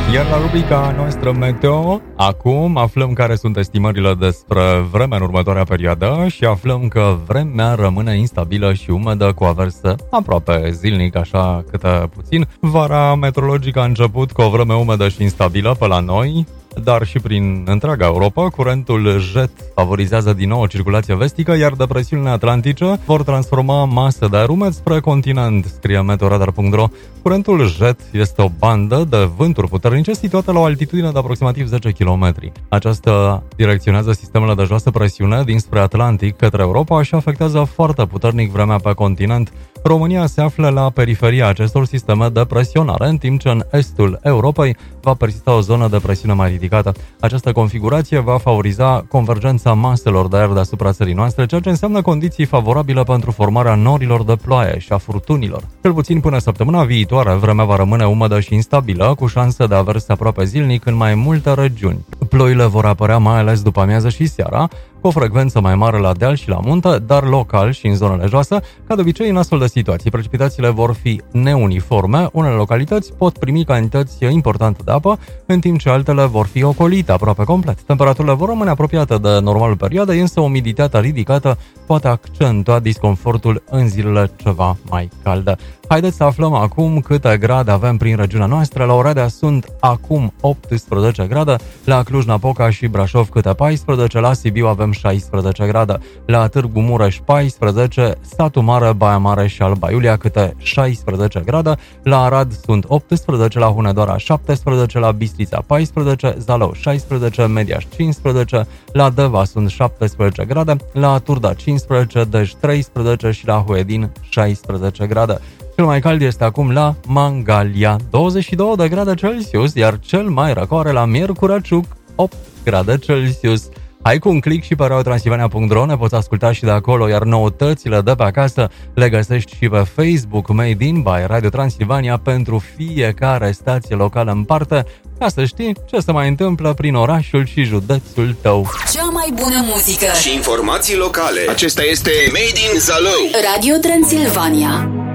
Iar la rubrica noastră meteo, acum aflăm care sunt estimările despre vremea în următoarea perioadă și aflăm că vremea rămâne instabilă și umedă cu averse aproape zilnic, așa câte puțin. Vara meteorologică a început cu o vreme umedă și instabilă pe la noi, dar și prin întreaga Europa. Curentul jet favorizează din nou o circulație vestică, iar depresiunile atlantice vor transforma masă de aer umed spre continent, scrie meteoradar.ro. Curentul jet este o bandă de vânturi puternice situată la o altitudine de aproximativ 10 km. Aceasta direcționează sistemele de joasă presiune dinspre Atlantic către Europa și afectează foarte puternic vremea pe continent. România se află la periferia acestor sisteme de presionare, în timp ce în estul Europei va persista o zonă de presiune mai ridicată. Această configurație va favoriza convergența maselor de aer deasupra țării noastre, ceea ce înseamnă condiții favorabile pentru formarea norilor de ploaie și a furtunilor. Cel puțin până săptămâna viitoare, vremea va rămâne umedă și instabilă, cu șanse de averse aproape zilnic în mai multe regiuni. Ploile vor apărea mai ales după amiază și seara, cu o frecvență mai mare la deal și la munte, dar local și în zonele joase. Ca de obicei, în astfel de situații, precipitațiile vor fi neuniforme, unele localități pot primi cantități importante de apă, în timp ce altele vor fi ocolite aproape complet. Temperaturile vor rămâne apropiate de normalul perioadei, însă umiditatea ridicată poate accentua disconfortul în zilele ceva mai calde. Haideți să aflăm acum câte grade avem prin regiunea noastră. La Oradea sunt acum 18 grade, la Cluj-Napoca și Brașov câte 14, la Sibiu avem 16 grade, la Târgu Mureș 14, Satu Mare, Baia Mare și Alba Iulia câte 16 grade, la Arad sunt 18, la Hunedoara 17, la Bistrița 14, Zalău 16, Mediaș 15, la Deva sunt 17 grade, la Turda 15, Dej 13 și la Huedin 16 grade. Cel mai cald este acum la Mangalia, 22 de grade Celsius, iar cel mai răcoare la Miercurea Ciuc, 8 grade Celsius. Hai cu un click și pe radiotransilvania.ro, ne poți asculta și de acolo, iar noutățile de pe acasă le găsești și pe Facebook, Made in by Radio Transilvania, pentru fiecare stație locală în parte, ca să știi ce se mai întâmplă prin orașul și județul tău. Cea mai bună muzică și informații locale. Acesta este Made in Zalău. Radio Transilvania.